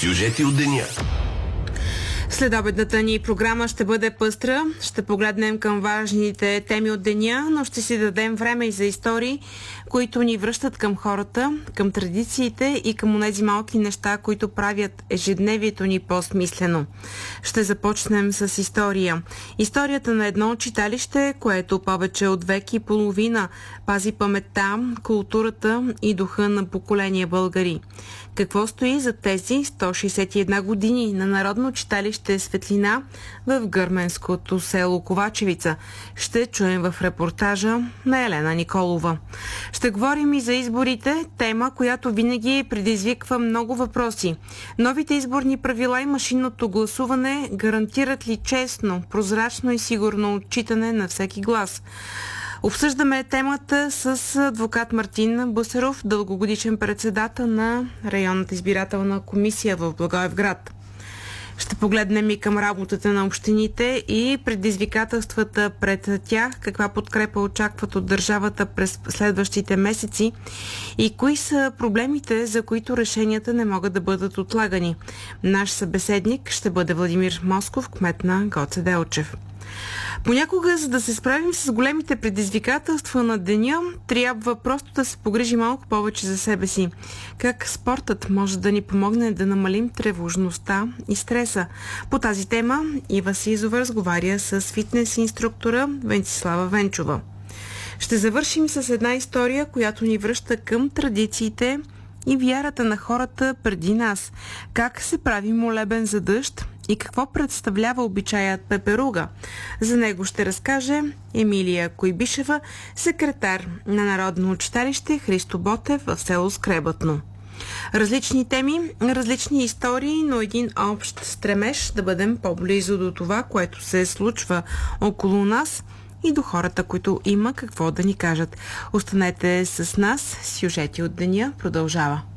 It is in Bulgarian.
Сюжети от деня. Следобедната ни програма ще бъде пъстра. Ще погледнем към важните теми от деня, но ще си дадем време и за истории, които ни връщат към хората, към традициите и към онези малки неща, които правят ежедневието ни по-смислено. Ще започнем с история. Историята на едно читалище, което повече от век и половина пази паметта, културата и духа на поколения българи. Какво стои за тези 161 години на Народно читалище Светлина в гърменското село Ковачевица? Ще чуем в репортажа на Елена Николова. Ще говорим и за изборите, тема, която винаги предизвиква много въпроси. Новите изборни правила и машинното гласуване гарантират ли честно, прозрачно и сигурно отчитане на всеки глас? Обсъждаме темата с адвокат Мартин Бусеров, дългогодишен председател на районната избирателна комисия в Благоевград. Ще погледнем и към работата на общините и предизвикателствата пред тях, каква подкрепа очакват от държавата през следващите месеци и кои са проблемите, за които решенията не могат да бъдат отлагани. Наш събеседник ще бъде Владимир Москов, кмет на Гоце Делчев. Понякога, за да се справим с големите предизвикателства на деня, трябва просто да се погрижи малко повече за себе си. Как спортът може да ни помогне да намалим тревожността и стреса? По тази тема Ива Сизова разговаря с фитнес инструктора Венцислава Венчова. Ще завършим с една история, която ни връща към традициите и вярата на хората преди нас. Как се прави молебен за дъжд и какво представлява обичаят пеперуга? За него ще разкаже Емилия Койбишева, секретар на Народно читалище Христо Ботев в село Скребатно. Различни теми, различни истории, но един общ стремеж да бъдем по-близо до това, което се случва около нас и до хората, които има какво да ни кажат. Останете с нас. Сюжети от деня продължава.